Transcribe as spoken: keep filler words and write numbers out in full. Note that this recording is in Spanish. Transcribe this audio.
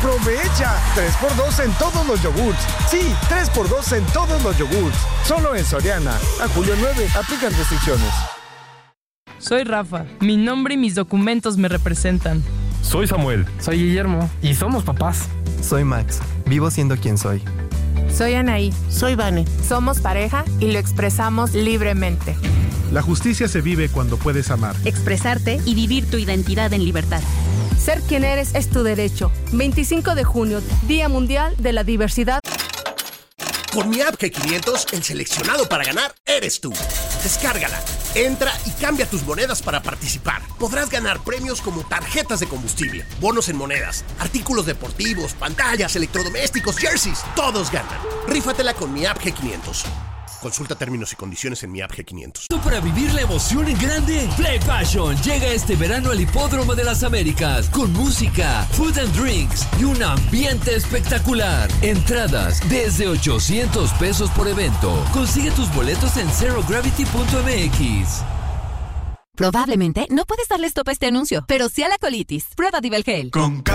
¡Aprovecha! tres por dos en todos los yogurts. Sí, tres por dos en todos los yogurts. Solo en Soriana. A julio nueve, aplican restricciones. Soy Rafa. Mi nombre y mis documentos me representan. Soy Samuel. Soy Guillermo. Y somos papás. Soy Max. Vivo siendo quien soy. Soy Anaí. Soy Vane. Somos pareja y lo expresamos libremente. La justicia se vive cuando puedes amar, expresarte y vivir tu identidad en libertad. Ser quien eres es tu derecho. veinticinco de junio, Día Mundial de la Diversidad. Con mi app G quinientos, el seleccionado para ganar eres tú. Descárgala, entra y cambia tus monedas para participar. Podrás ganar premios como tarjetas de combustible, bonos en monedas, artículos deportivos, pantallas, electrodomésticos, jerseys. Todos ganan. Rífatela con mi app G quinientos. Consulta términos y condiciones en mi app G quinientos. Para vivir la emoción en grande, Play Fashion llega este verano al Hipódromo de las Américas con música, food and drinks y un ambiente espectacular. Entradas desde ochocientos pesos por evento. Consigue tus boletos en zero gravity punto m x. Probablemente no puedes darle stop a este anuncio, pero sí a la colitis. Prueba Divelgel. Con